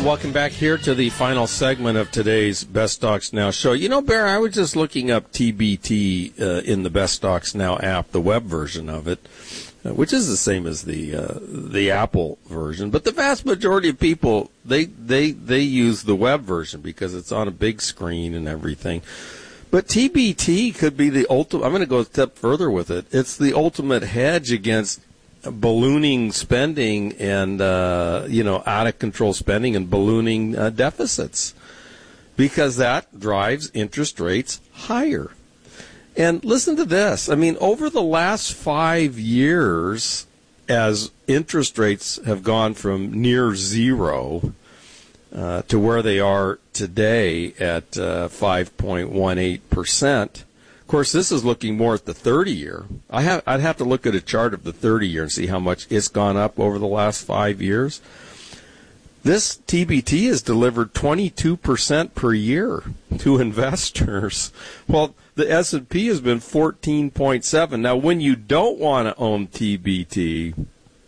welcome back here to the final segment of today's Best Stocks Now show. You know, Bear, I was just looking up TBT in the Best Stocks Now app, the web version of it, which is the same as the Apple version. But the vast majority of people, they use the web version because it's on a big screen and everything. But TBT could be the ultimate. I'm going to go a step further with it. It's the ultimate hedge against ballooning spending and out of control spending and ballooning deficits, because that drives interest rates higher. And listen to this. I mean, over the last 5 years, as interest rates have gone from near zero to where they are today at 5.18%. Of course, this is looking more at the 30-year. I'd have to look at a chart of the 30-year and see how much it's gone up over the last 5 years. This TBT has delivered 22% per year to investors. Well, the S&P has been 14.7. Now, when you don't want to own TBT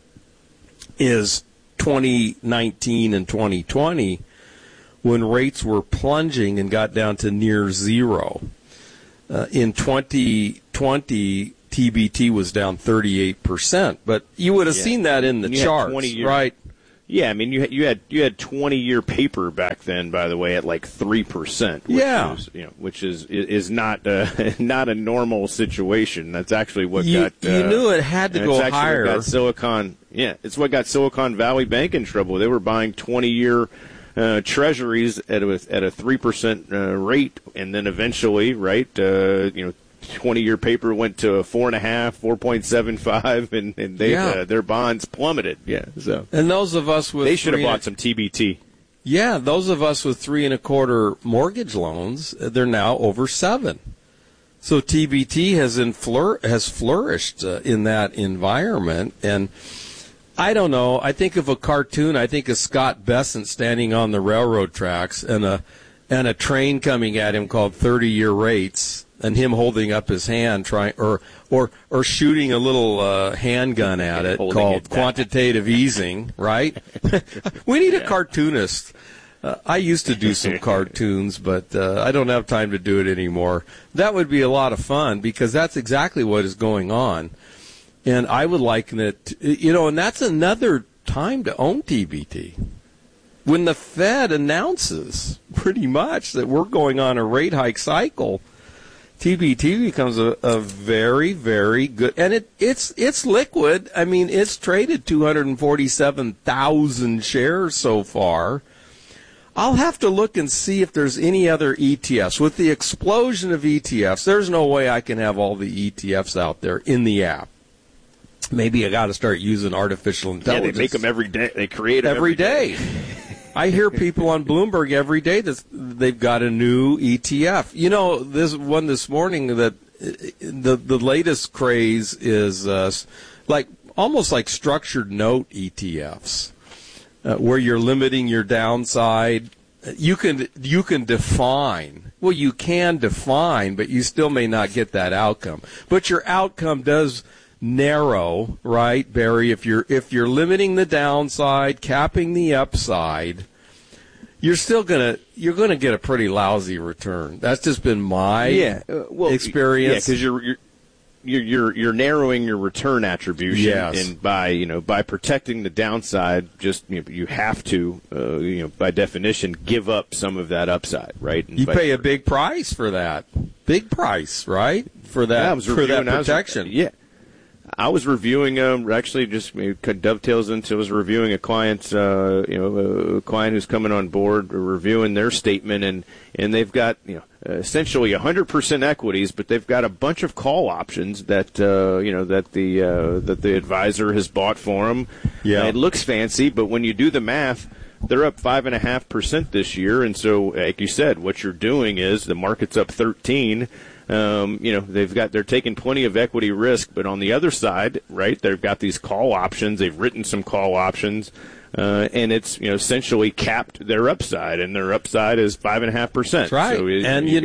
is 2019 and 2020, when rates were plunging and got down to near zero. In 2020, TBT was down 38%, but you would have seen that in the charts, right? Yeah, I mean, you had 20-year paper back then, by the way, at like 3%. Which is not not a normal situation. That's actually what you knew it had to go higher. It's what got Silicon Valley Bank in trouble. They were buying 20-year treasuries at a 3% rate, and then eventually, 20-year paper went to 4.5, 4.75, and their bonds plummeted. Yeah, so and those of us with they should have bought some TBT. Yeah, those of us with 3.25 mortgage loans, they're now over 7. So TBT has flourished in that environment, and I don't know. I think of a cartoon. I think of Scott Bessent standing on the railroad tracks and a train coming at him called 30-year rates, and him holding up his hand or shooting a little handgun at it called quantitative easing. Right? We need a cartoonist. I used to do some cartoons, but I don't have time to do it anymore. That would be a lot of fun because that's exactly what is going on. And I would liken it, and that's another time to own TBT. When the Fed announces pretty much that we're going on a rate hike cycle, TBT becomes a very, very good, and it's liquid. I mean, it's traded 247,000 shares so far. I'll have to look and see if there's any other ETFs. With the explosion of ETFs, there's no way I can have all the ETFs out there in the app. Maybe I got to start using artificial intelligence. Yeah, they make them every day. They create them every day. I hear people on Bloomberg every day that they've got a new ETF. This one this morning that the latest craze is almost like structured note ETFs, where you're limiting your downside. You can define. Well, you can define, but you still may not get that outcome. But your outcome does narrow, right, Barry? If you're limiting the downside, capping the upside, you're gonna get a pretty lousy return. That's just been my experience. Yeah, because you're narrowing your return attribution, and by protecting the downside, just you have to by definition give up some of that upside, right? And you pay a big price for that, right? For that protection. I was reviewing actually just dovetails into I was reviewing a client a client who's coming on board, reviewing their statement, and they've got essentially 100% equities, but they've got a bunch of call options that that the advisor has bought for them. Yeah, it looks fancy, but when you do the math, they're up 5.5% this year, and so like you said, what you're doing is the market's up 13. They're taking plenty of equity risk, but on the other side, right, they've got these call options. They've written some call options, and it's essentially capped their upside, and their upside is 5.5%. That's right. So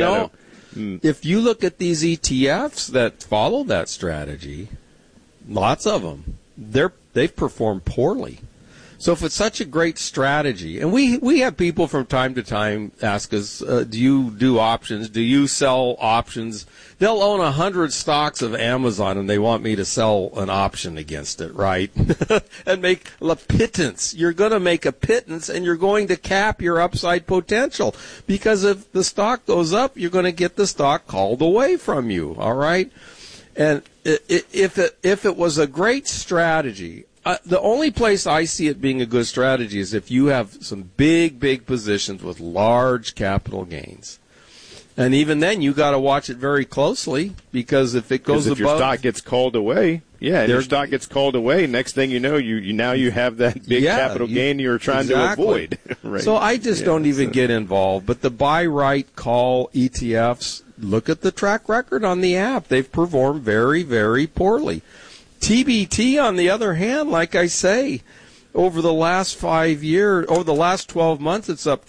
if you look at these ETFs that follow that strategy, lots of them, they've performed poorly. So if it's such a great strategy, and we have people from time to time ask us, do you do options? Do you sell options? They'll own 100 stocks of Amazon and they want me to sell an option against it, right? And make a pittance. You're going to make a pittance and you're going to cap your upside potential, because if the stock goes up, you're going to get the stock called away from you, all right? And if it was a great strategy, the only place I see it being a good strategy is if you have some big positions with large capital gains. And even then, you got to watch it very closely, because if it goes above, your stock gets called away, your stock gets called away. Next thing you know, you have that big capital gain you were trying to avoid. Right. So I just don't even get involved. But the buy, right, call ETFs, look at the track record on the app. They've performed very, very poorly. TBT, on the other hand, like I say, over the last 5 years, over the last 12 months, it's up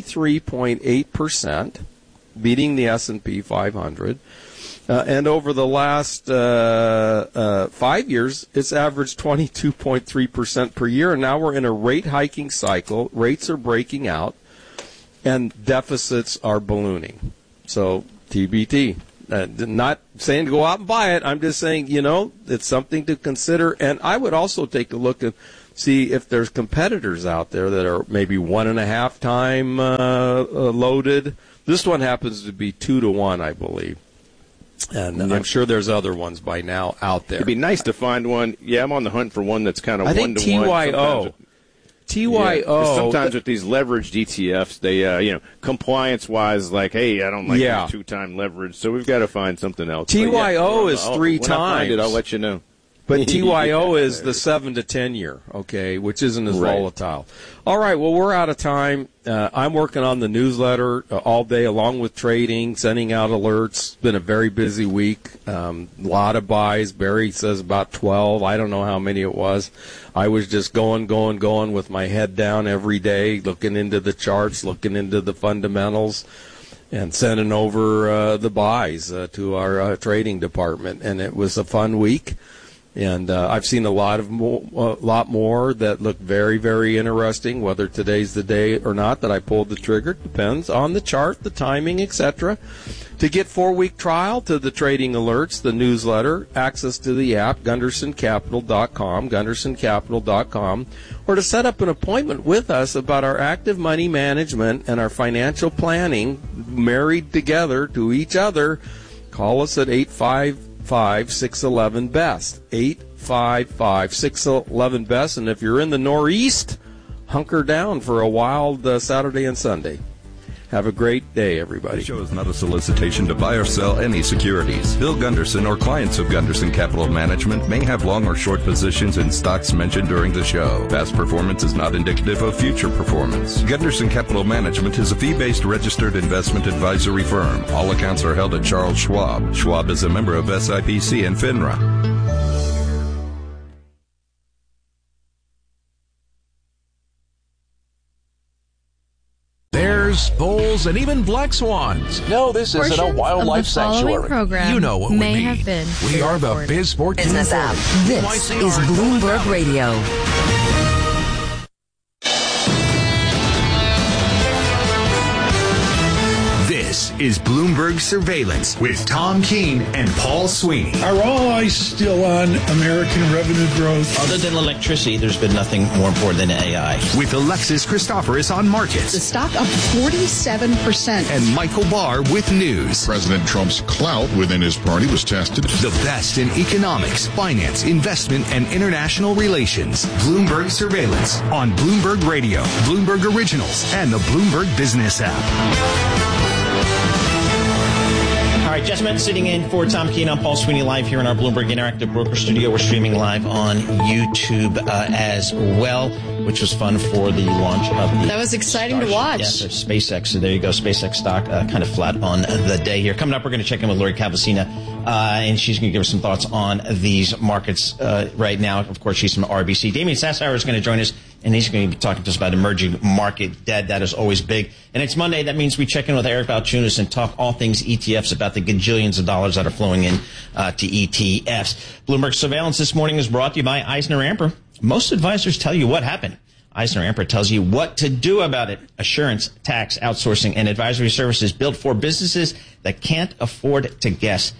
23.8%, beating the S&P 500. And over the last 5 years, it's averaged 22.3% per year. And now we're in a rate hiking cycle. Rates are breaking out, and deficits are ballooning. So TBT. Not saying to go out and buy it. I'm just saying, it's something to consider. And I would also take a look and see if there's competitors out there that are maybe 1.5 times loaded. This one happens to be 2 to 1, I believe. And I'm sure there's other ones by now out there. It'd be nice to find one. Yeah, I'm on the hunt for one that's kind of 1 to 1. I think TYO. Sometimes with these leveraged ETFs, they, compliance-wise, like, hey, I don't like 2-time leverage, so we've got to find something else. TYO is 3 times. When I find it, I'll let you know. But TYO is the 7 to 10 year, okay, which isn't as volatile. All right, well, we're out of time. I'm working on the newsletter all day, along with trading, sending out alerts. It's been a very busy week. A lot of buys. Barry says about 12. I don't know how many it was. I was just going with my head down every day, looking into the charts, looking into the fundamentals, and sending over the buys to our trading department. And it was a fun week. And I've seen a lot more that look very, very interesting. Whether today's the day or not that I pulled the trigger depends on the chart, the timing, etc. To get 4-week trial to the trading alerts, the newsletter, access to the app, GundersonCapital.com, or to set up an appointment with us about our active money management and our financial planning married together to each other, call us at 855-611-BEST, 855-611-BEST. And if you're in the Northeast, hunker down for a wild Saturday and Sunday. Have a great day, everybody. This show is not a solicitation to buy or sell any securities. Bill Gunderson or clients of Gunderson Capital Management may have long or short positions in stocks mentioned during the show. Past performance is not indicative of future performance. Gunderson Capital Management is a fee-based registered investment advisory firm. All accounts are held at Charles Schwab. Schwab is a member of SIPC and FINRA. Bulls, and even black swans. No, this isn't a wildlife sanctuary. You know what we mean. We are the BizSport Business app. This is Bloomberg Radio. This is Bloomberg Surveillance with Tom Keene and Paul Sweeney. Are all eyes still on American revenue growth? Other than electricity, there's been nothing more important than AI. With Alexis Christoforous on markets. The stock up 47%. And Michael Barr with news. President Trump's clout within his party was tested. The best in economics, finance, investment, and international relations. Bloomberg Surveillance on Bloomberg Radio, Bloomberg Originals, and the Bloomberg Business app. All right, gentlemen, sitting in for Tom Keene. I'm Paul Sweeney, live here in our Bloomberg Interactive Broker Studio. We're streaming live on YouTube as well, which was fun for the launch of the... That was exciting to watch. Yes, SpaceX. So there you go. SpaceX stock kind of flat on the day here. Coming up, we're going to check in with Lori Calvasina, and she's going to give us some thoughts on these markets right now. Of course, she's from RBC. Damian Sassower is going to join us, and he's going to be talking to us about emerging market debt. That is always big. And it's Monday. That means we check in with Eric Balchunas and talk all things ETFs about the gajillions of dollars that are flowing in to ETFs. Bloomberg Surveillance this morning is brought to you by Eisner Amper. Most advisors tell you what happened. EisnerAmper tells you what to do about it. Assurance, tax, outsourcing, and advisory services built for businesses that can't afford to guess.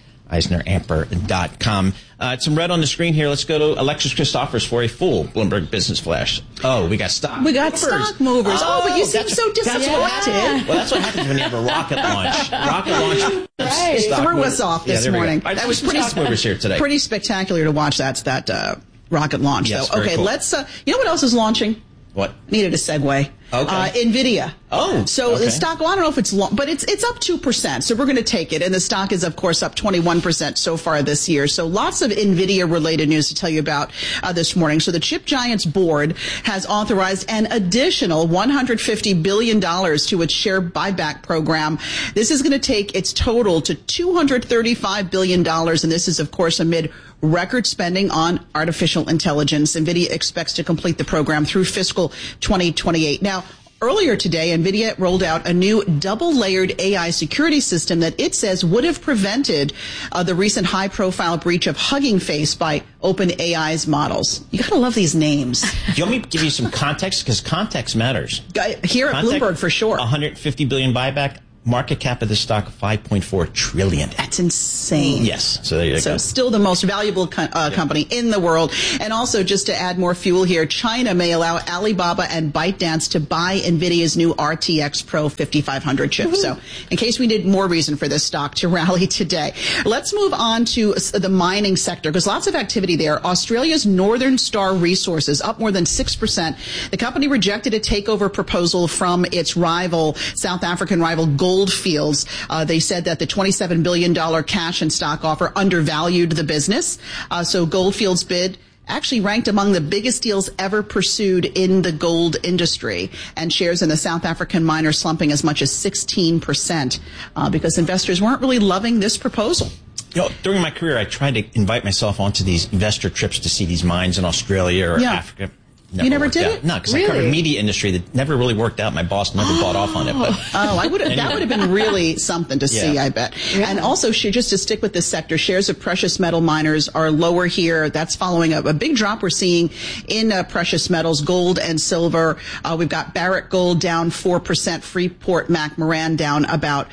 EisnerAmper.com. Some red on the screen here. Let's go to Alexis Christophers for a full Bloomberg Business Flash. Oh, we got stock. We got stock movers. But you seem so disappointed. Well, that's what happens when you have a rocket launch. Rocket launch. Right. Threw us off this morning. That was pretty stock movers here today. Pretty spectacular to watch that rocket launch. Yes, though. Okay, cool. let's. You know what else is launching? What? Needed a segue. Okay. NVIDIA. Oh. So okay. the stock, well, I don't know if it's long, but it's up 2%. So we're going to take it. And the stock is, of course, up 21% so far this year. So lots of NVIDIA related news to tell you about this morning. So the Chip Giants board has authorized an additional $150 billion to its share buyback program. This is going to take its total to $235 billion. And this is, of course, amid record spending on artificial intelligence. NVIDIA expects to complete the program through fiscal 2028. Now, earlier today, NVIDIA rolled out a new double-layered AI security system that it says would have prevented the recent high-profile breach of Hugging Face by OpenAI's models. You gotta love these names. Do you want me to give you some context? Because context matters. Here at Bloomberg, for sure. $150 billion buyback. Market cap of the stock, $5.4 trillion. That's insane. Yes. So there you go. So still the most valuable company in the world. And also, just to add more fuel here, China may allow Alibaba and ByteDance to buy NVIDIA's new RTX Pro 5500 chip. Mm-hmm. So in case we need more reason for this stock to rally today. Let's move on to the mining sector, because lots of activity there. Australia's Northern Star Resources up more than 6%. The company rejected a takeover proposal from its rival, South African rival Goldfields. They said that the $27 billion cash and stock offer undervalued the business. So Goldfields' bid actually ranked among the biggest deals ever pursued in the gold industry, and shares in the South African miner slumping as much as 16% because investors weren't really loving this proposal. You know, during my career, I tried to invite myself onto these investor trips to see these mines in Australia or Africa. You never did it? No, because I covered media industry that never really worked out. My boss never bought off on it. But I would have. That would have been really something to see, I bet. Yeah. And also, just to stick with this sector, shares of precious metal miners are lower here. That's following a big drop we're seeing in precious metals, gold and silver. We've got Barrick Gold down 4%, Freeport McMoran down about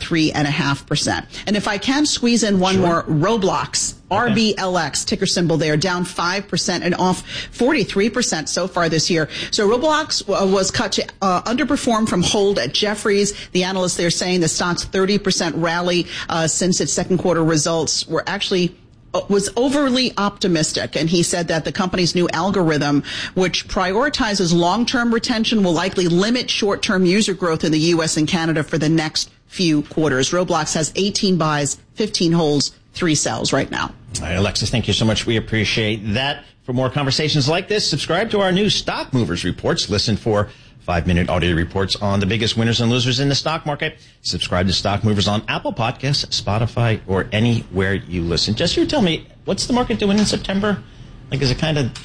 3.5%. And if I can squeeze in one more, Roblox. Okay. RBLX, ticker symbol there, down 5% and off 43% so far this year. So Roblox was cut to underperform from hold at Jefferies. The analysts there saying the stock's 30% rally since its second quarter results were actually was overly optimistic, and he said that the company's new algorithm, which prioritizes long-term retention, will likely limit short-term user growth in the U.S. and Canada for the next few quarters. Roblox has 18 buys, 15 holds, 3 sells right now. All right, Alexis, thank you so much. We appreciate that. For more conversations like this, subscribe to our new Stock Movers reports. Listen for 5-minute audio reports on the biggest winners and losers in the stock market. Subscribe to Stock Movers on Apple Podcasts, Spotify, or anywhere you listen. Just you tell me, what's the market doing in September? Like, is it kind of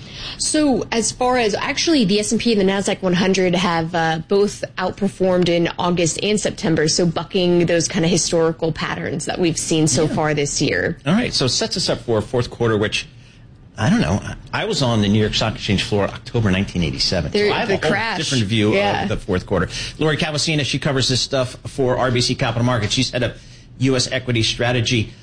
So as far as actually the S&P and the NASDAQ 100 have both outperformed in August and September, so bucking those kind of historical patterns that we've seen so far this year. All right, so it sets us up for a fourth quarter, which, I don't know, I was on the New York Stock Exchange floor October 1987. So I have a whole different view of the fourth quarter. Lori Calvasina, she covers this stuff for RBC Capital Markets. She's head of U.S. equity strategy.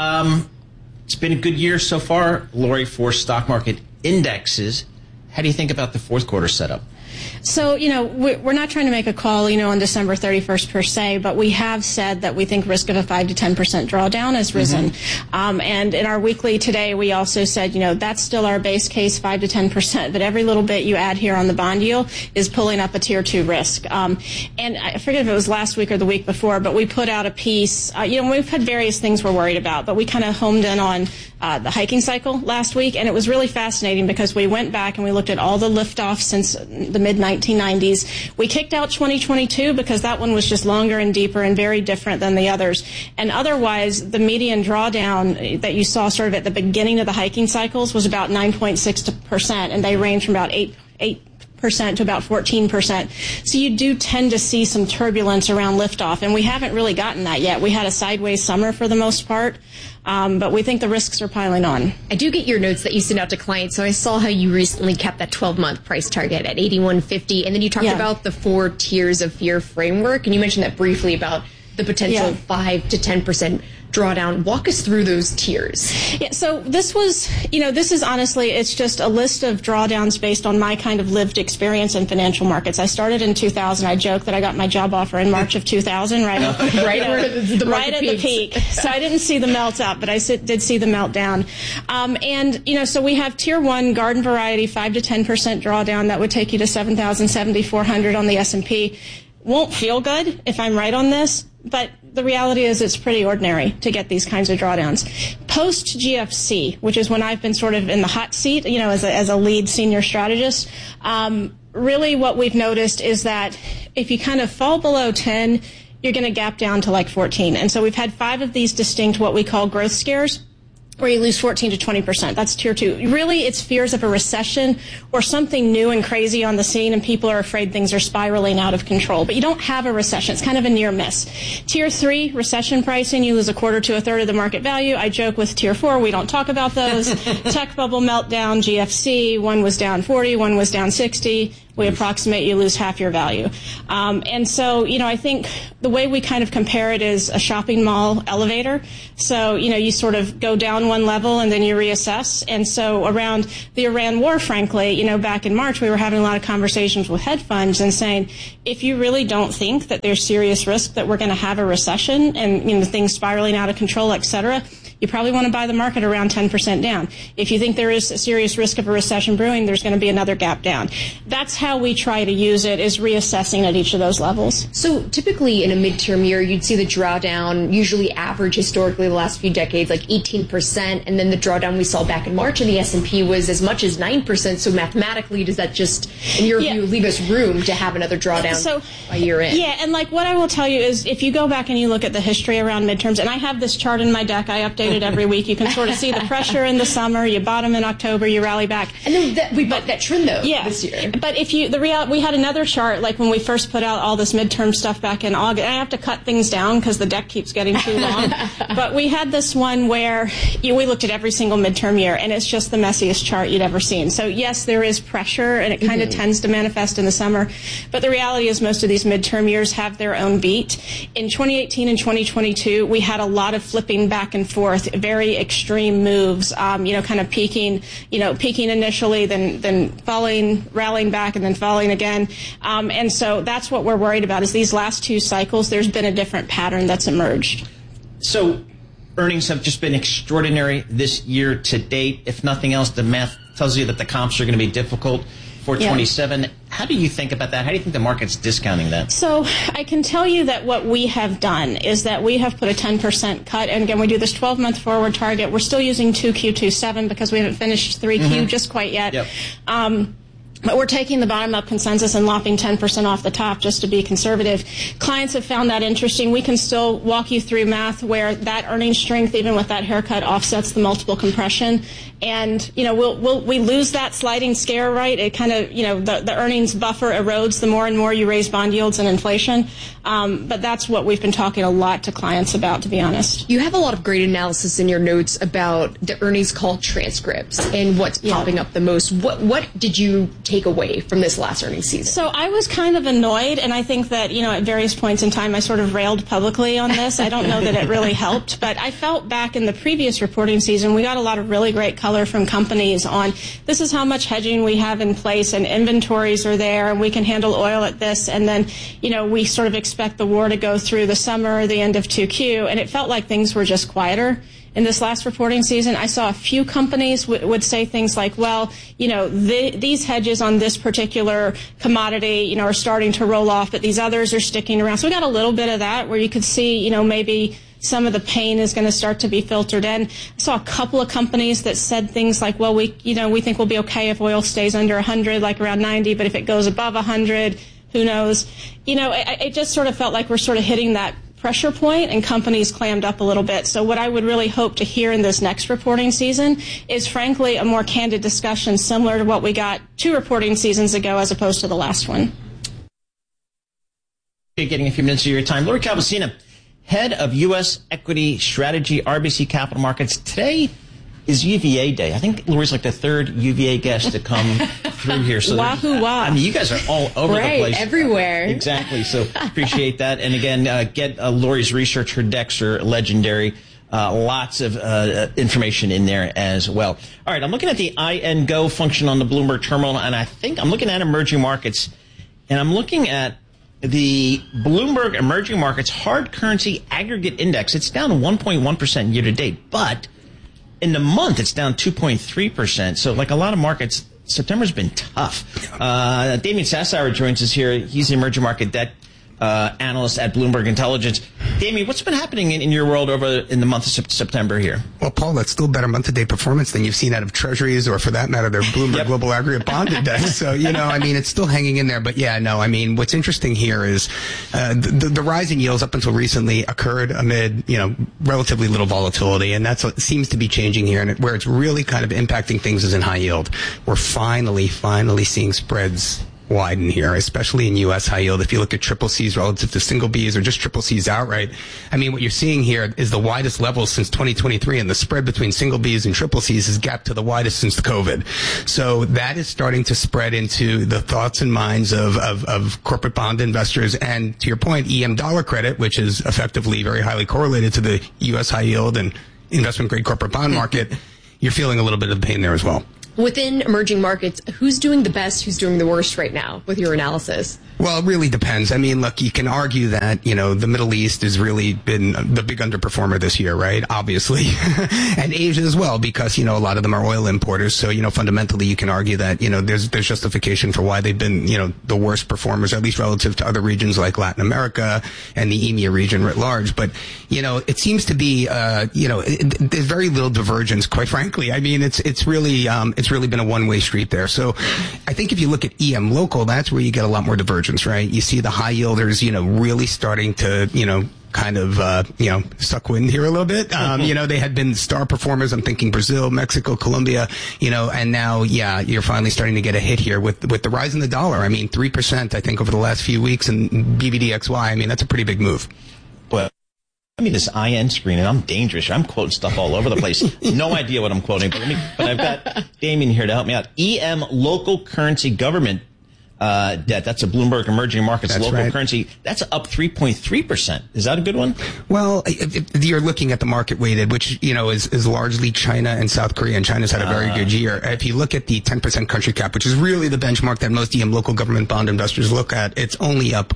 It's been a good year so far, Lori, for stock market indexes. How do you think about the fourth quarter setup? So, we're not trying to make a call, on December 31st per se, but we have said that we think risk of a 5 to 10% drawdown has risen. Mm-hmm. And in our weekly today, we also said, that's still our base case, 5 to 10%, but every little bit you add here on the bond yield is pulling up a tier 2 risk. And I forget if it was last week or the week before, but we put out a piece, we've had various things we're worried about, but we kind of homed in on the hiking cycle last week, and it was really fascinating because we went back and we looked at all the liftoffs since the mid-1990s. We kicked out 2022 because that one was just longer and deeper and very different than the others. And otherwise, the median drawdown that you saw sort of at the beginning of the hiking cycles was about 9.6%, and they range from about 8 to about 14%. So you do tend to see some turbulence around liftoff, and we haven't really gotten that yet. We had a sideways summer for the most part, but we think the risks are piling on. I do get your notes that you send out to clients, so I saw how you recently kept that 12-month price target at 81.50, and then you talked about the 4 tiers of fear framework, and you mentioned that briefly about the potential 5 to 10% drawdown. Walk us through those tiers. Yeah, so this was, this is honestly, it's just a list of drawdowns based on my kind of lived experience in financial markets. I started in 2000. I joke that I got my job offer in March of 2000, right at the peak. So I didn't see the melt up, but I did see the meltdown. So we have tier 1 garden variety 5 to 10% drawdown that would take you to 7,400 on the S&P. Won't feel good if I'm right on this, but the reality is it's pretty ordinary to get these kinds of drawdowns. Post GFC, which is when I've been sort of in the hot seat, as a lead senior strategist, really what we've noticed is that if you kind of fall below 10, you're going to gap down to like 14. And so we've had 5 of these distinct what we call growth scares, where you lose 14 to 20%. That's tier 2. Really, it's fears of a recession or something new and crazy on the scene, and people are afraid things are spiraling out of control. But you don't have a recession. It's kind of a near miss. Tier 3, recession pricing, you lose a quarter to a third of the market value. I joke with tier 4, we don't talk about those. Tech bubble meltdown, GFC, one was down 40, one was down 60. We approximate you lose half your value. And so, I think the way we kind of compare it is a shopping mall elevator. So, you sort of go down one level and then you reassess. And so around the Iran war, frankly, back in March, we were having a lot of conversations with hedge funds and saying, if you really don't think that there's serious risk that we're going to have a recession and, things spiraling out of control, et cetera, you probably want to buy the market around 10% down. If you think there is a serious risk of a recession brewing, there's going to be another gap down. That's how we try to use it, is reassessing at each of those levels. So typically in a midterm year, you'd see the drawdown usually average historically the last few decades, like 18%, and then the drawdown we saw back in March in the S&P was as much as 9%. So mathematically, does that just, in your view, leave us room to have another drawdown by year end? Yeah, and like what I will tell you is if you go back and you look at the history around midterms, and I have this chart in my deck, I update it every week. You can sort of see the pressure in the summer, you bottom in October, you rally back. And then we bucked that trend though this year. But if you, we had another chart like when we first put out all this midterm stuff back in August. I have to cut things down because the deck keeps getting too long. But we had this one where we looked at every single midterm year, and it's just the messiest chart you'd ever seen. So yes, there is pressure, and it kind of tends to manifest in the summer. But the reality is most of these midterm years have their own beat. In 2018 and 2022, we had a lot of flipping back and forth, very extreme moves, kind of peaking initially, then falling, rallying back, and then falling again. And so that's what we're worried about is these last 2 cycles, there's been a different pattern that's emerged. So earnings have just been extraordinary this year to date. If nothing else, the math tells you that the comps are going to be difficult for 27. How do you think about that? How do you think the market's discounting that? So I can tell you that what we have done is that we have put a 10% cut. And again, we do this 12-month forward target. We're still using 2Q27 because we haven't finished 3Q just quite yet. Yep. But we're taking the bottom-up consensus and lopping 10% off the top just to be conservative. Clients have found that interesting. We can still walk you through math where that earnings strength, even with that haircut, offsets the multiple compression. And, we lose that sliding scare, right? It kind of, the earnings buffer erodes the more and more you raise bond yields and inflation. But that's what we've been talking a lot to clients about, to be honest. You have a lot of great analysis in your notes about the earnings call transcripts and what's popping up the most. What did you take away from this last earnings season? So I was kind of annoyed, and I think that, at various points in time I sort of railed publicly on this. I don't know that it really helped, but I felt back in the previous reporting season we got a lot of really great color from companies on this is how much hedging we have in place and inventories are there and we can handle oil at this, and then, we sort of expect the war to go through the summer, the end of 2Q, and it felt like things were just quieter. In this last reporting season, I saw a few companies would say things like, well, these hedges on this particular commodity, are starting to roll off, but these others are sticking around. So we got a little bit of that where you could see, maybe some of the pain is going to start to be filtered in. I saw a couple of companies that said things like, well, we think we'll be okay if oil stays under 100, like around 90, but if it goes above 100, who knows? It just sort of felt like we're sort of hitting that pressure point and companies clammed up a little bit. So what I would really hope to hear in this next reporting season is, frankly, a more candid discussion similar to what we got 2 reporting seasons ago as opposed to the last one. Getting a few minutes of your time. Lori Calvasina, head of U.S. Equity Strategy, RBC Capital Markets. Today is UVA Day. I think Lori's like the 3rd UVA guest to come through here. So wahoo wah. I mean, you guys are all over the place. Everywhere. Exactly. So appreciate that. And again, get Lori's research. Her decks are legendary. Lots of information in there as well. All right, I'm looking at the INGO function on the Bloomberg terminal, and I think I'm looking at emerging markets, and I'm looking at the Bloomberg Emerging Markets Hard Currency Aggregate Index. It's down 1.1% year to date, but in the month it's down 2.3%. So like a lot of markets, September's been tough. Damien Sassower joins us here. He's the emerging market debt analyst at Bloomberg Intelligence. Damien, what's been happening in your world over in the month of September here? Well, Paul, that's still better month-to-date performance than you've seen out of Treasuries or, for that matter, their Bloomberg Global Aggregate Bond Index. So, it's still hanging in there. But, what's interesting here is the rise in yields up until recently occurred amid, relatively little volatility. And that's what seems to be changing here. And where it's really kind of impacting things is in high yield. We're finally seeing spreads widen here, especially in U.S. high yield. If you look at triple C's relative to single B's or just triple C's outright, what you're seeing here is the widest levels since 2023, and the spread between single B's and triple C's is gapped to the widest since COVID. So that is starting to spread into the thoughts and minds of corporate bond investors. And to your point, EM dollar credit, which is effectively very highly correlated to the U.S. high yield and investment grade corporate bond market, you're feeling a little bit of pain there as well. Within emerging markets, who's doing the best, who's doing the worst right now with your analysis? Well, it really depends. Look, you can argue that, the Middle East has really been the big underperformer this year, right? Obviously. And Asia as well, because, a lot of them are oil importers. So, fundamentally you can argue that, there's justification for why they've been, the worst performers, at least relative to other regions like Latin America and the EMEA region writ large. But, it seems to be, there's very little divergence, quite frankly. It's really been a one-way street there. So I think if you look at EM local, that's where you get a lot more divergence. Right? You see the high yielders, really starting to, suck wind here a little bit. They had been star performers. I'm thinking Brazil, Mexico, Colombia, and now, you're finally starting to get a hit here with the rise in the dollar. 3%, I think, over the last few weeks, and BBDXY, that's a pretty big move. Well, this IN screen, and I'm dangerous. I'm quoting stuff all over the place. No idea what I'm quoting, but I've got Damien here to help me out. EM local currency government debt. That's a Bloomberg Emerging Markets local currency. That's up 3.3%. Is that a good one? Well, if you're looking at the market weighted, which, is largely China and South Korea, and China's had a very good year. If you look at the 10% country cap, which is really the benchmark that most EM local government bond investors look at, it's only up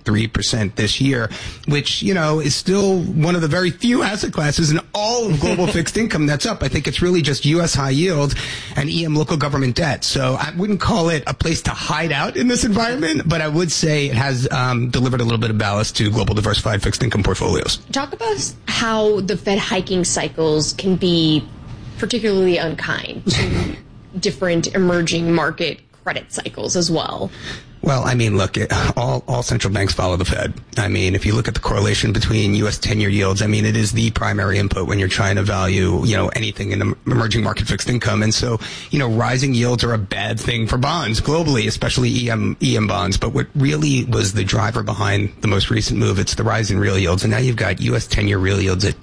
0.3% this year, which, is still one of the very few asset classes in all of global fixed income that's up. I think it's really just U.S. high yield and EM local government debt. So I wouldn't call it a place to hide out in this environment, but I would say it has delivered a little bit of ballast to global diversified fixed income portfolios. Talk about how the Fed hiking cycles can be particularly unkind to different emerging market credit cycles as well. Well, look, all central banks follow the Fed. If you look at the correlation between U.S. 10-year yields, it is the primary input when you're trying to value, anything in emerging market fixed income. And so, rising yields are a bad thing for bonds globally, especially EM bonds. But what really was the driver behind the most recent move, it's the rise in real yields. And now you've got U.S. 10-year real yields at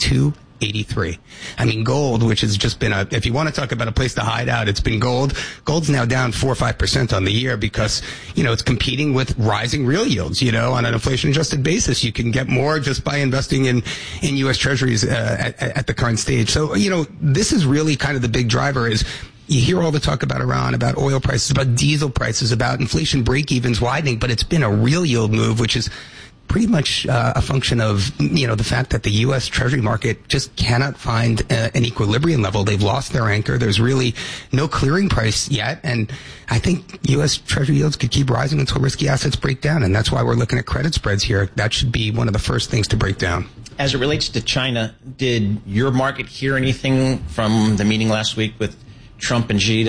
2.83. Gold, which has just been if you want to talk about a place to hide out, it's been gold. Gold's now down 4 or 5% on the year because, it's competing with rising real yields, on an inflation adjusted basis. You can get more just by investing in U.S. treasuries at the current stage. So, this is really kind of the big driver is you hear all the talk about Iran, about oil prices, about diesel prices, about inflation break-evens widening, but it's been a real yield move, which is pretty much a function of, the fact that the U.S. Treasury market just cannot find an equilibrium level. They've lost their anchor. There's really no clearing price yet. And I think U.S. Treasury yields could keep rising until risky assets break down. And that's why we're looking at credit spreads here. That should be one of the first things to break down. As it relates to China, did your market hear anything from the meeting last week with Trump and Xi to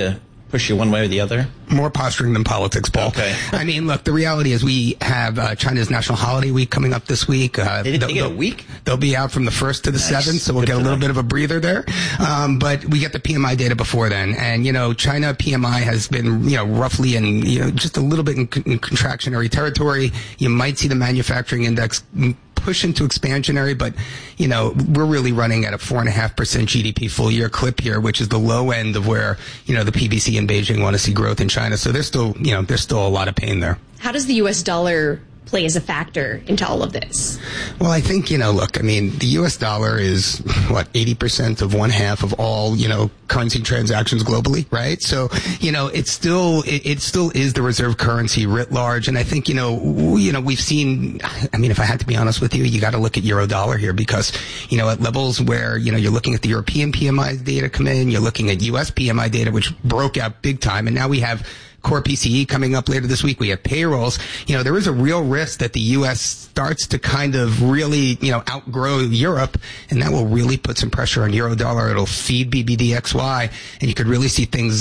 push you one way or the other? More posturing than politics, Paul. Okay. I mean, look, the reality is we have China's National Holiday Week coming up this week. They get a week? They'll be out from the 1st to the 7th, so we'll get a little bit of a breather there. But we get the PMI data before then. And, China PMI has been, roughly in, just a little bit in contractionary territory. You might see the manufacturing index push into expansionary, but we're really running at a 4.5% GDP full year clip here, which is the low end of where the PBC and Beijing want to see growth in China. So there's still a lot of pain there. How does the U.S. dollar play as a factor into all of this? Well, I think, the U.S. dollar is, 80% of 1/2 of all, currency transactions globally, right? So, it still is the reserve currency writ large. And I think, we've seen, if I had to be honest with you, you got to look at euro dollar here because, at levels where, you're looking at the European PMI data come in, you're looking at U.S. PMI data, which broke out big time. And now we have core PCE coming up later this week. We have payrolls. There is a real risk that the U.S. starts to kind of really, outgrow Europe, and that will really put some pressure on euro dollar. It'll feed BBDXY, and you could really see things,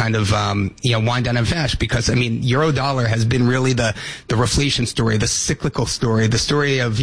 wind down and fast because, euro dollar has been really the reflation story, the cyclical story, the story of,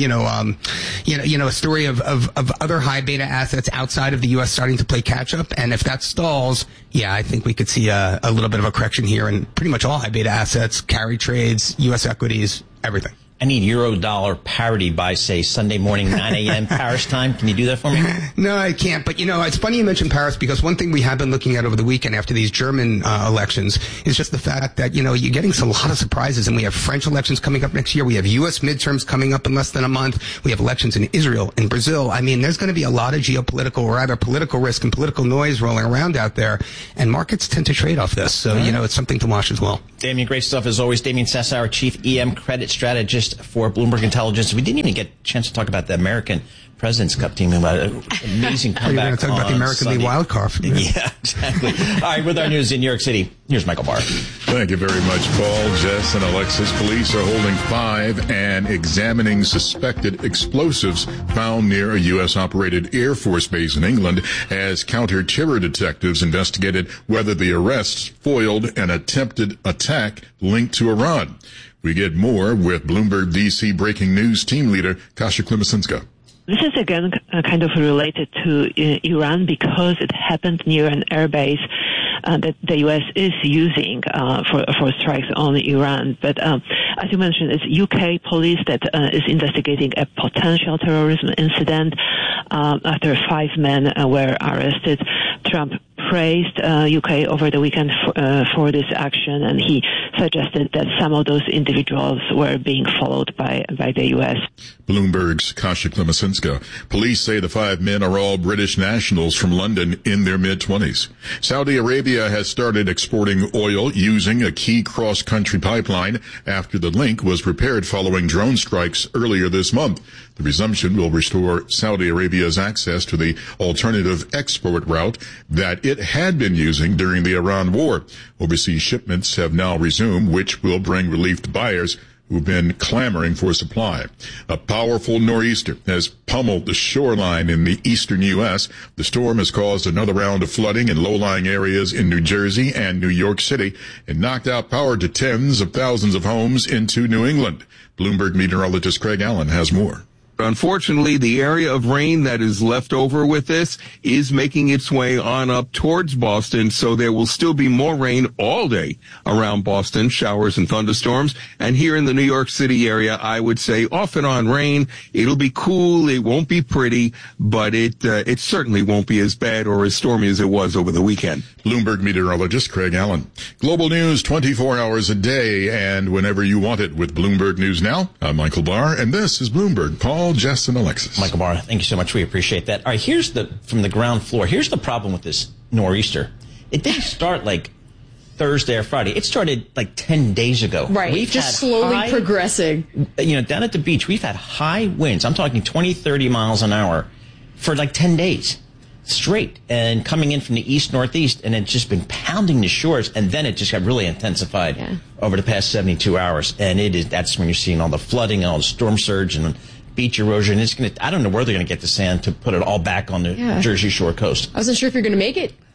a story of other high beta assets outside of the U.S. starting to play catch up. And if that stalls, I think we could see a little bit of a correction here in pretty much all high beta assets, carry trades, U.S. equities, everything. I need euro dollar parity by, say, Sunday morning, 9 a.m. Paris time. Can you do that for me? No, I can't. But, it's funny you mentioned Paris because one thing we have been looking at over the weekend after these German elections is just the fact that, you're getting a lot of surprises. And we have French elections coming up next year. We have U.S. midterms coming up in less than a month. We have elections in Israel and Brazil. There's going to be a lot of geopolitical or rather political risk and political noise rolling around out there. And markets tend to trade off this. So, it's something to watch as well. Damien, great stuff as always. Damien Sassower, Chief EM Credit Strategist for Bloomberg Intelligence. We didn't even get a chance to talk about the American President's Cup team. About an amazing comeback. You're going to talk about the American League wild card. Yeah, exactly. All right, with our news in New York City, here's Michael Barr. Thank you very much, Paul. Jess and Alexis. Police are holding 5 and examining suspected explosives found near a U.S.-operated Air Force base in England as counter-terror detectives investigated whether the arrests foiled an attempted attack linked to Iran. We get more with Bloomberg DC breaking news team leader Kasia Klimasinska. This is again kind of related to Iran because it happened near an airbase that the U.S. is using for strikes on Iran. But as you mentioned, it's UK police that is investigating a potential terrorism incident after 5 men were arrested. Trump praised UK over the weekend for this action, and he suggested that some of those individuals were being followed by the U.S. Bloomberg's Kasia Klimasinska. Police say the 5 men are all British nationals from London in their mid-20s. Saudi Arabia has started exporting oil using a key cross-country pipeline after the link was repaired following drone strikes earlier this month. The resumption will restore Saudi Arabia's access to the alternative export route that it had been using during the Iran war. Overseas shipments have now resumed, which will bring relief to buyers who've been clamoring for supply. A powerful nor'easter has pummeled the shoreline in the eastern U.S. The storm has caused another round of flooding in low-lying areas in New Jersey and New York City and knocked out power to tens of thousands of homes into New England. Bloomberg meteorologist Craig Allen has more. Unfortunately, the area of rain that is left over with this is making its way on up towards Boston, so there will still be more rain all day around Boston, showers and thunderstorms. And here in the New York City area, I would say off and on rain. It'll be cool. It won't be pretty, but it certainly won't be as bad or as stormy as it was over the weekend. Bloomberg meteorologist Craig Allen. Global news 24 hours a day and whenever you want it with Bloomberg News Now. I'm Michael Barr, and this is Bloomberg. Paul, Jess, and Alexis. Michael Barr, thank you so much. We appreciate that. All right, from the ground floor. Here's the problem with this nor'easter. It didn't start like Thursday or Friday. It started like 10 days ago. Right. We've just slowly progressing. Down at the beach, we've had high winds. I'm talking 20, 30 miles an hour for like 10 days straight, and coming in from the east-northeast, and it's just been pounding the shores, and then it just got really intensified over the past 72 hours. And that's when you're seeing all the flooding and all the storm surge and beach erosion. I don't know where they're going to get the sand to put it all back on the Jersey Shore coast. I wasn't sure if you're going to make it.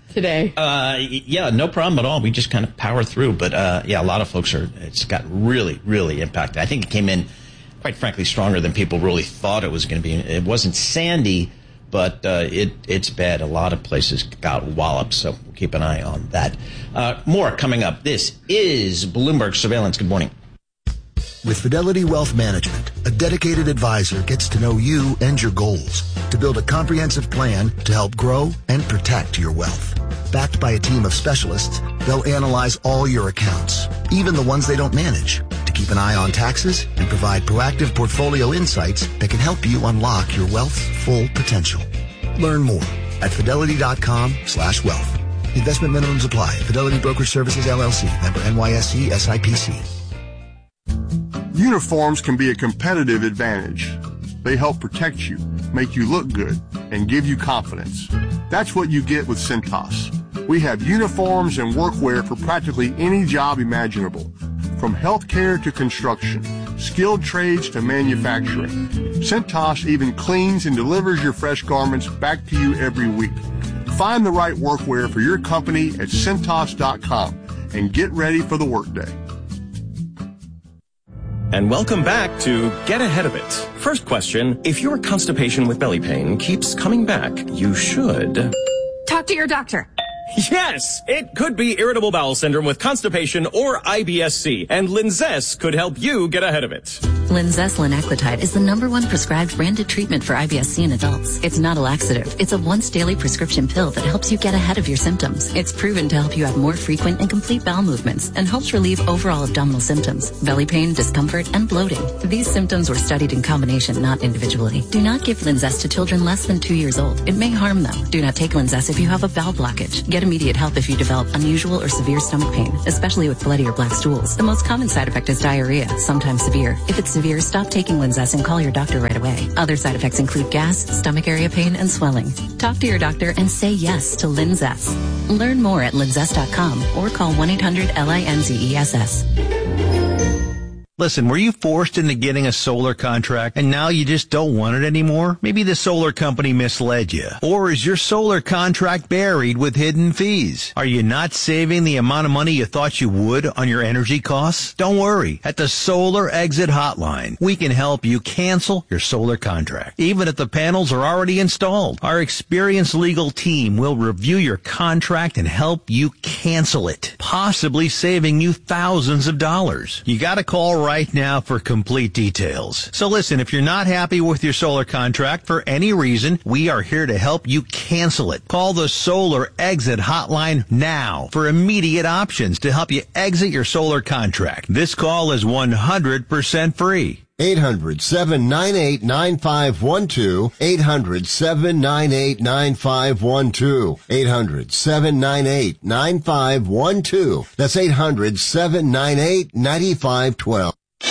today. Yeah, no problem at all. We just kind of power through. But yeah, a lot of folks it's got really, really impacted. I think it came in, quite frankly, stronger than people really thought it was going to be. It wasn't Sandy, but it's bad. A lot of places got walloped, so we'll keep an eye on that. More coming up. This is Bloomberg Surveillance. Good morning. With Fidelity Wealth Management, a dedicated advisor gets to know you and your goals to build a comprehensive plan to help grow and protect your wealth. Backed by a team of specialists, they'll analyze all your accounts, even the ones they don't manage, to keep an eye on taxes and provide proactive portfolio insights that can help you unlock your wealth's full potential. Learn more at fidelity.com/wealth. Investment minimums apply. Fidelity Brokerage Services, LLC. Member NYSE SIPC. Uniforms can be a competitive advantage. They help protect you, make you look good, and give you confidence. That's what you get with Cintas. We have uniforms and workwear for practically any job imaginable, from healthcare to construction, skilled trades to manufacturing. Cintas even cleans and delivers your fresh garments back to you every week. Find the right workwear for your company at Cintas.com and get ready for the workday. And welcome back to Get Ahead of It. First question, if your constipation with belly pain keeps coming back, you should... talk to your doctor. Yes! It could be irritable bowel syndrome with constipation or IBS-C, and Linzess could help you get ahead of it. Linzess linaclotide is the #1 prescribed branded treatment for IBS-C in adults. It's not a laxative. It's a once-daily prescription pill that helps you get ahead of your symptoms. It's proven to help you have more frequent and complete bowel movements and helps relieve overall abdominal symptoms, belly pain, discomfort, and bloating. These symptoms were studied in combination, not individually. Do not give Linzess to children less than 2 years old. It may harm them. Do not take Linzess if you have a bowel blockage. Get immediate help if you develop unusual or severe stomach pain, especially with bloody or black stools. The most common side effect is diarrhea, sometimes severe. If it's severe, stop taking Linzess and call your doctor right away. Other side effects include gas, stomach area pain, and swelling. Talk to your doctor and say yes to Linzess. Learn more at linzess.com or call 1-800-LINZESS. Listen, were you forced into getting a solar contract and now you just don't want it anymore? Maybe the solar company misled you. Or is your solar contract buried with hidden fees? Are you not saving the amount of money you thought you would on your energy costs? Don't worry. At the Solar Exit Hotline, we can help you cancel your solar contract, even if the panels are already installed. Our experienced legal team will review your contract and help you cancel it, possibly saving you thousands of dollars. You gotta call right now for complete details. So listen, if you're not happy with your solar contract for any reason, we are here to help you cancel it. Call the Solar Exit Hotline now for immediate options to help you exit your solar contract. This call is 100% free. 800-798-9512. 800-798-9512. 800-798-9512. That's 800-798-9512.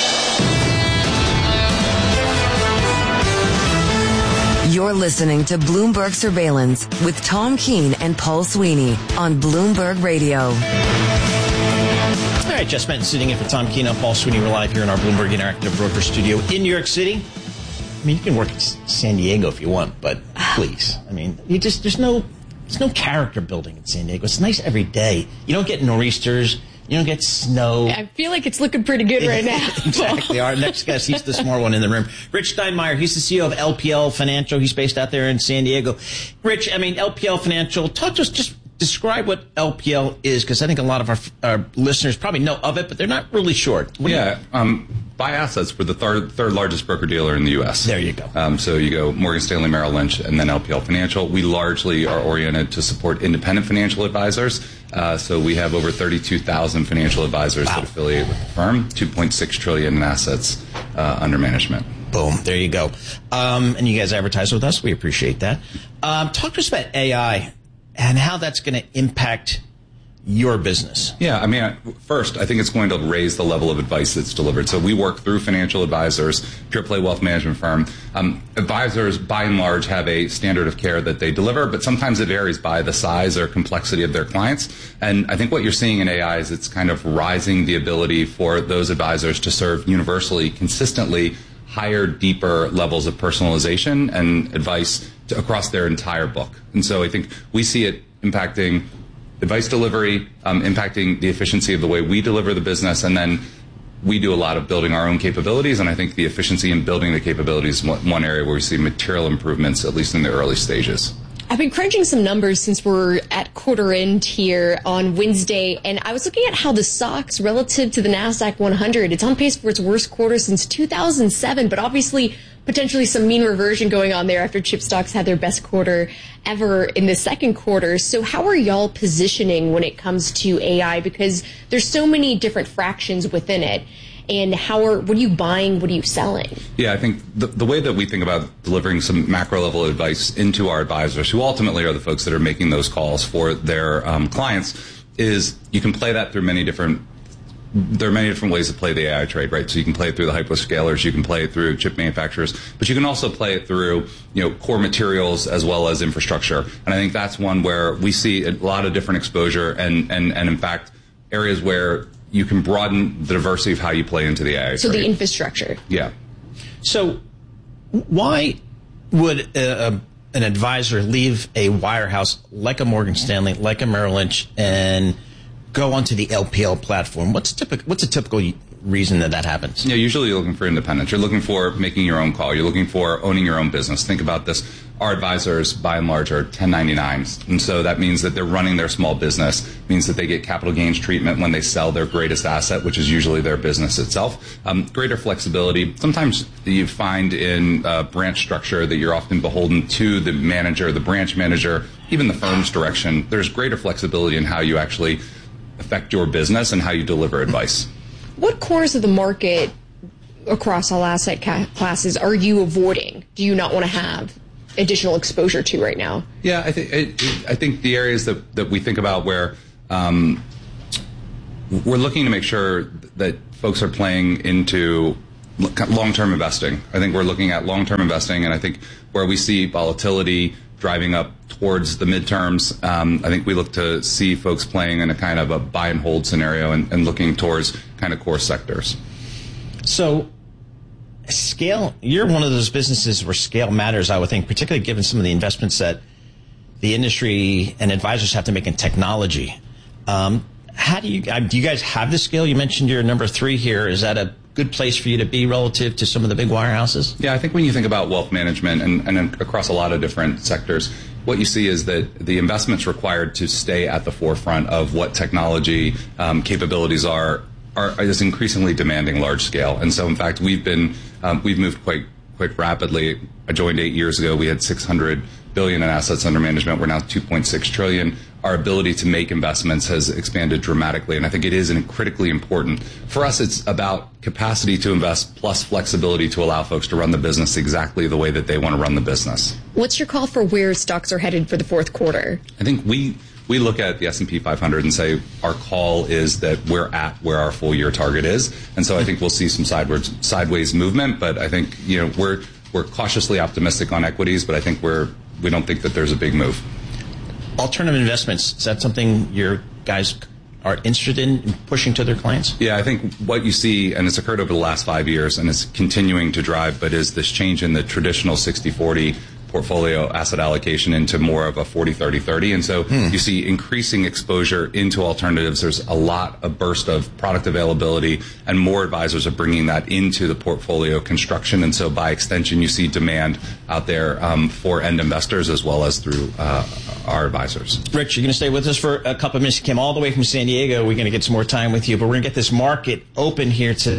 You're listening to Bloomberg Surveillance with Tom Keene and Paul Sweeney on Bloomberg Radio. All right, Jess Benton sitting in for Tom Keene and Paul Sweeney. We're live here in our Bloomberg Interactive Broker Studio in New York City. I mean, you can work in San Diego if you want, but please, I mean, there's no character building in San Diego. It's nice every day. You don't get nor'easters. You don't get snow. I feel like it's looking pretty good right now. Exactly. Our next guest, he's the smart one in the room. Rich Steinmeier, he's the CEO of LPL Financial. He's based out there in San Diego. Rich, I mean, LPL Financial, talk to us, just describe what LPL is, because I think a lot of our listeners probably know of it, but they're not really sure. By assets, we're the third largest broker-dealer in the U.S. There you go. So you go Morgan Stanley, Merrill Lynch, and then LPL Financial. We largely are oriented to support independent financial advisors. So we have over 32,000 financial advisors that affiliate with the firm, $2.6 trillion in assets under management. Boom. There you go. And you guys advertise with us. We appreciate that. Talk to us about AI and how that's going to impact your business. Yeah, I mean, first, I think it's going to raise the level of advice that's delivered. So we work through financial advisors, pure play wealth management firm. Advisors, by and large, have a standard of care that they deliver, but sometimes it varies by the size or complexity of their clients. And I think what you're seeing in AI is it's kind of rising the ability for those advisors to serve universally, consistently, higher, deeper levels of personalization and advice across their entire book. And so I think we see it impacting advice delivery, impacting the efficiency of the way we deliver the business, and then we do a lot of building our own capabilities, and I think the efficiency in building the capabilities is one area where we see material improvements, at least in the early stages. I've been crunching some numbers since we're at quarter end here on Wednesday, and I was looking at how the stocks relative to the NASDAQ 100, it's on pace for its worst quarter since 2007, but obviously potentially some mean reversion going on there after chip stocks had their best quarter ever in the second quarter. So how are y'all positioning when it comes to AI? Because there's so many different fractions within it. And what are you buying? What are you selling? Yeah, I think the way that we think about delivering some macro level advice into our advisors, who ultimately are the folks that are making those calls for their clients, is you can play that through there are many different ways to play the AI trade, right? So you can play it through the hyperscalers, you can play it through chip manufacturers, but you can also play it through, core materials as well as infrastructure. And I think that's one where we see a lot of different exposure and in fact, areas where you can broaden the diversity of how you play into the AI So trade. The infrastructure. Yeah. So why would an advisor leave a wirehouse like a Morgan Stanley, like a Merrill Lynch, and go onto the LPL platform? What's a typical reason that happens? Yeah, usually you're looking for independence. You're looking for making your own call. You're looking for owning your own business. Think about this. Our advisors, by and large, are 1099s. And so that means that they're running their small business, means that they get capital gains treatment when they sell their greatest asset, which is usually their business itself. Greater flexibility. Sometimes you find in branch structure that you're often beholden to the manager, the branch manager, even the firm's direction. There's greater flexibility in how you actually affect your business and how you deliver advice. What corners of the market across all asset classes are you avoiding? Do you not want to have additional exposure to right now? Yeah, I think the areas that we think about where we're looking to make sure that folks are playing into long-term investing. I think we're looking at long-term investing, and I think where we see volatility driving up towards the midterms, I think we look to see folks playing in a kind of a buy and hold scenario and looking towards kind of core sectors. So scale, you're one of those businesses where scale matters, I would think, particularly given some of the investments that the industry and advisors have to make in technology. How do you guys have the scale? You mentioned you're number 3 here. Is that a good place for you to be relative to some of the big wirehouses? Yeah, I think when you think about wealth management and across a lot of different sectors, what you see is that the investments required to stay at the forefront of what technology capabilities are is increasingly demanding large scale. And so, in fact, we've moved quite rapidly. I joined 8 years ago. We had $600 billion in assets under management. We're now $2.6 trillion. Our ability to make investments has expanded dramatically, and I think it is critically important. For us, it's about capacity to invest plus flexibility to allow folks to run the business exactly the way that they want to run the business. What's your call for where stocks are headed for the fourth quarter? I think we look at the S&P 500 and say our call is that we're at where our full year target is, and so I think we'll see some sideways movement. But I think we're cautiously optimistic on equities, but I think we don't think that there's a big move. Alternative investments, is that something your guys are interested in pushing to their clients? Yeah, I think what you see, and it's occurred over the last 5 years, and it's continuing to drive, but is this change in the traditional 60-40 portfolio asset allocation into more of a 40-30-30. And so you see increasing exposure into alternatives. There's a burst of product availability, and more advisors are bringing that into the portfolio construction. And so by extension, you see demand out there for end investors as well as through our advisors. Rich, you're going to stay with us for a couple of minutes. You came all the way from San Diego. We're going to get some more time with you, but we're going to get this market open here today.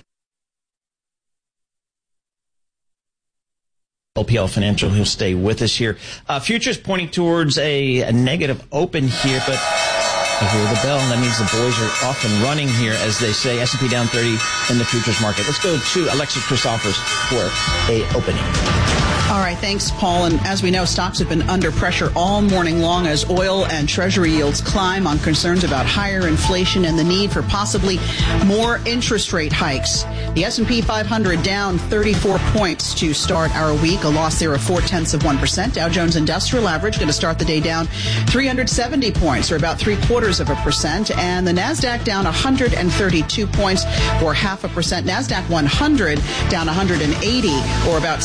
LPL Financial, he'll stay with us here. Futures pointing towards a negative open here, but I hear the bell, and that means the boys are off and running here, as they say. S&P down 30 in the futures market. Let's go to Alexis Christophers for a opening. All right, thanks, Paul. And as we know, stocks have been under pressure all morning long as oil and treasury yields climb on concerns about higher inflation and the need for possibly more interest rate hikes. The S&P 500 down 34 points to start our week, a loss there of 0.4%. Dow Jones Industrial Average going to start the day down 370 points, or about 0.75%. 0.75%, and the NASDAQ down 132 points or 0.5%. NASDAQ 100 down 180 or about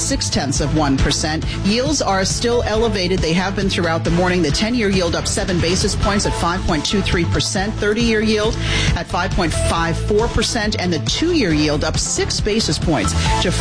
0.6%. Yields are still elevated. They have been throughout the morning. The 10-year yield up 7 basis points at 5.23%, 30-year yield at 5.54%, and the 2-year yield up 6 basis points to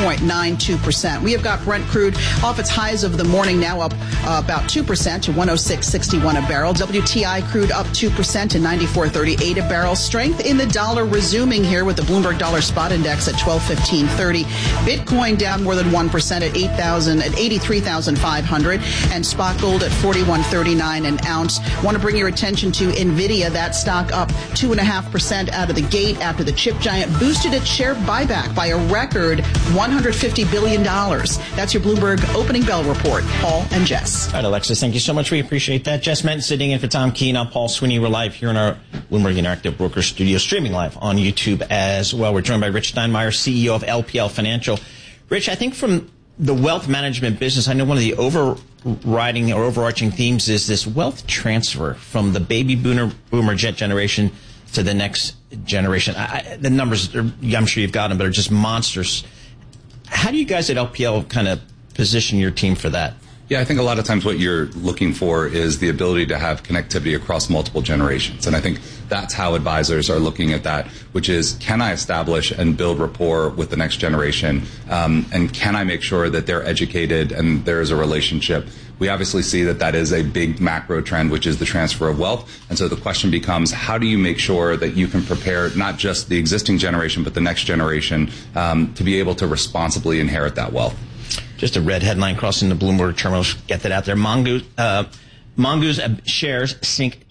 4.92%. We have got Brent crude off its highs of the morning, now up about 2% to 106.61 a barrel. WTI crude up 2% to 94.38 a barrel. Strength in the dollar resuming here with the Bloomberg Dollar Spot Index at 1215.30. Bitcoin down more than 1% at 83,500, and spot gold at 41.39 an ounce. Want to bring your attention to Nvidia. That stock up 2.5% out of the gate after the chip giant boosted its share buyback by a record $150 billion. That's your Bloomberg opening bell report. Paul and Jess. All right, Alexis, thank you so much. We appreciate that. Jess Menton sitting in for Tom Keene. I'm Paul Sweeney. We're live here in our Bloomberg Interactive Broker studio, streaming live on YouTube as well. We're joined by Rich Steinmeier, CEO of LPL Financial. Rich, I think from the wealth management business, I know one of the overriding or overarching themes is this wealth transfer from the baby boomer jet generation to the next generation. The numbers, I'm sure you've got them, but are just monsters. How do you guys at LPL kind of position your team for that? Yeah, I think a lot of times what you're looking for is the ability to have connectivity across multiple generations. And I think that's how advisors are looking at that, which is, can I establish and build rapport with the next generation? And can I make sure that they're educated and there is a relationship? We obviously see that that is a big macro trend, which is the transfer of wealth. And so the question becomes, how do you make sure that you can prepare not just the existing generation, but the next generation to be able to responsibly inherit that wealth? Just a red headline crossing the Bloomberg terminals. Get that out there. Mongoose shares sink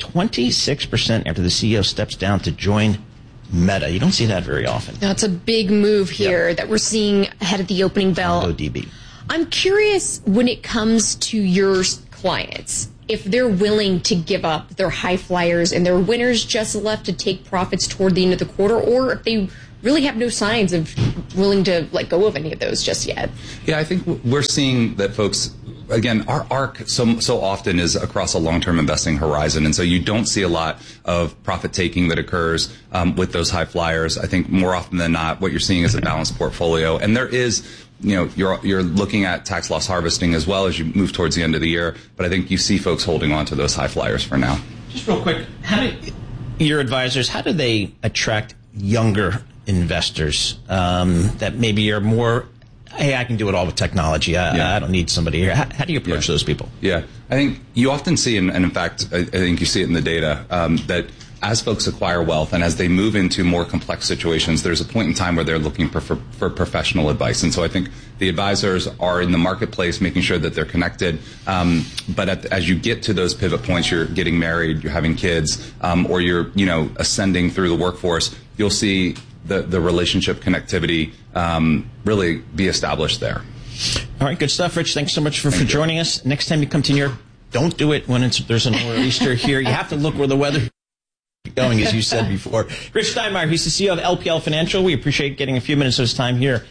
26% after the CEO steps down to join Meta. You don't see that very often. That's a big move here that we're seeing ahead of the opening bell. MongoDB. I'm curious when it comes to your clients, if they're willing to give up their high flyers and their winners just left to take profits toward the end of the quarter, or if they really have no signs of willing to let go of any of those just yet. Yeah, I think we're seeing that folks, again, our arc so often is across a long-term investing horizon, and so you don't see a lot of profit-taking that occurs with those high flyers. I think more often than not, what you're seeing is a balanced portfolio, and there is, you're looking at tax loss harvesting as well as you move towards the end of the year, but I think you see folks holding on to those high flyers for now. Just real quick, your advisors, how do they attract younger investors that maybe are more, hey, I can do it all with technology. I don't need somebody here. How do you approach those people? Yeah, I think you often see, and in fact, I think you see it in the data, that as folks acquire wealth and as they move into more complex situations, there's a point in time where they're looking for professional advice. And so I think the advisors are in the marketplace making sure that they're connected. But as you get to those pivot points, you're getting married, you're having kids, or you're ascending through the workforce, you'll see the relationship connectivity really be established there. All right, good stuff, Rich. Thanks so much for joining us. Next time you come to New York, don't do it when there's a nor'easter here. You have to look where the weather is going, as you said before. Rich Steinmeier, he's the CEO of LPL Financial. We appreciate getting a few minutes of his time here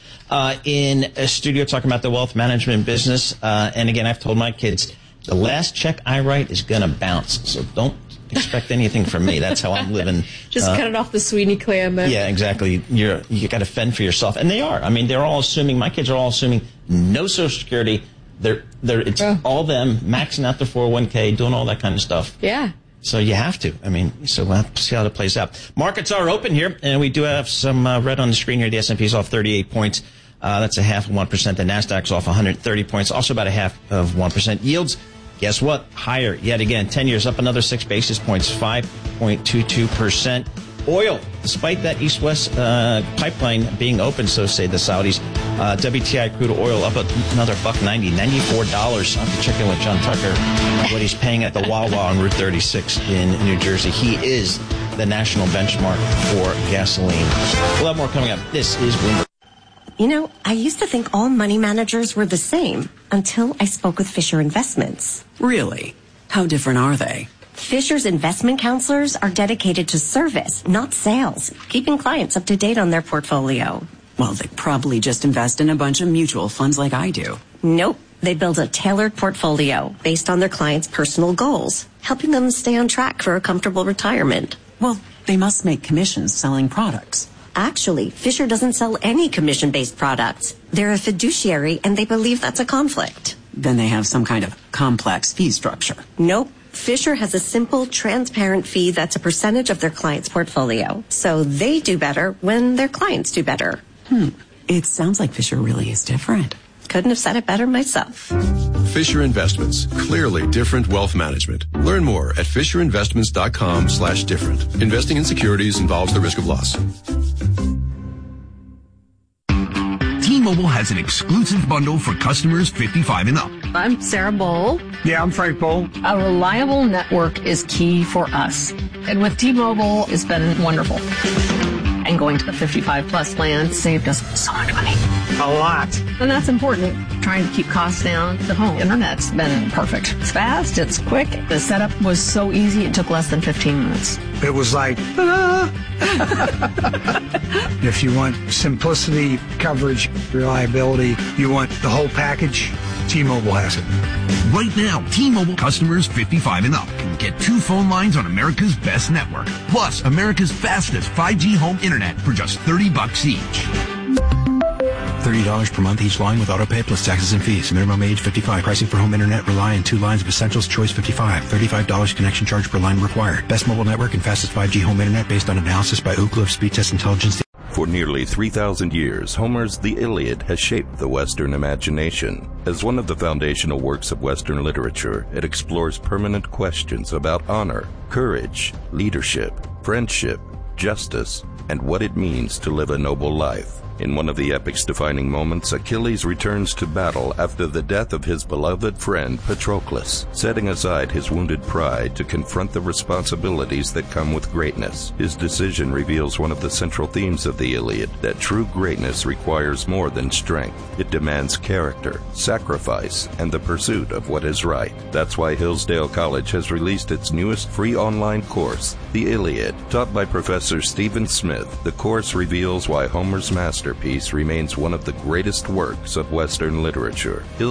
in a studio talking about the wealth management business. And again, I've told my kids, the last check I write is going to bounce. So don't expect anything from me. That's how I'm living. Just cut it off the Sweeney clan. Yeah, exactly. You got to fend for yourself, and they are. I mean, they're all assuming. My kids are all assuming no Social Security. It's all them maxing out their 401k, doing all that kind of stuff. Yeah. So you have to. I mean, so we'll have to see how it plays out. Markets are open here, and we do have some red on the screen here. The S&P is off 38 points. That's 0.5%. The Nasdaq's off 130 points. Also about 0.5%. Yields. Guess what? Higher yet again. 10 years up another 6 basis points, 5.22%. Oil, despite that East-West pipeline being open, so say the Saudis, WTI crude oil up another $1.90, $94. I'll have to check in with John Tucker what he's paying at the Wawa on Route 36 in New Jersey. He is the national benchmark for gasoline. We'll have more coming up. This is Bloomberg. I used to think all money managers were the same until I spoke with Fisher Investments. Really? How different are they? Fisher's investment counselors are dedicated to service, not sales, keeping clients up to date on their portfolio. Well, they probably just invest in a bunch of mutual funds like I do. Nope. They build a tailored portfolio based on their clients' personal goals. helping them stay on track for a comfortable retirement. Well, they must make commissions selling products. Actually, Fisher doesn't sell any commission-based products. They're a fiduciary, and they believe that's a conflict. Then they have some kind of complex fee structure. Nope. Fisher has a simple, transparent fee that's a percentage of their client's portfolio. So they do better when their clients do better. It sounds like Fisher really is different. Couldn't have said it better myself. Fisher Investments. Clearly different wealth management. Learn more at fisherinvestments.com/different. Investing in securities involves the risk of loss. T-Mobile has an exclusive bundle for customers 55 and up. I'm Sarah Bowl. Yeah, I'm Frank Bowl. A reliable network is key for us. And with T-Mobile, it's been wonderful. And going to the 55 plus plan saved us so much money. A lot. And that's important. Trying to keep costs down. The home internet's been perfect. It's fast, it's quick. The setup was so easy, it took less than 15 minutes. It was like, ta-da! If you want simplicity, coverage, reliability, you want the whole package, T-Mobile has it. Right now, T-Mobile customers 55 and up can get 2 phone lines on America's best network, plus America's fastest 5G home internet for just $30 each. $30 per month each line with autopay plus taxes and fees. Minimum age 55. Pricing for home internet rely on 2 lines of Essentials Choice 55. $35 connection charge per line required. Best mobile network and fastest 5G home internet based on analysis by Ookla of Speed Test Intelligence. For nearly 3,000 years, Homer's The Iliad has shaped the Western imagination. As one of the foundational works of Western literature, it explores permanent questions about honor, courage, leadership, friendship, justice, and what it means to live a noble life. In one of the epic's defining moments, Achilles returns to battle after the death of his beloved friend Patroclus, setting aside his wounded pride to confront the responsibilities that come with greatness. His decision reveals one of the central themes of the Iliad, that true greatness requires more than strength. It demands character, sacrifice, and the pursuit of what is right. That's why Hillsdale College has released its newest free online course, The Iliad. Taught by Professor Stephen Smith, the course reveals why Homer's masterpiece remains one of the greatest works of Western literature.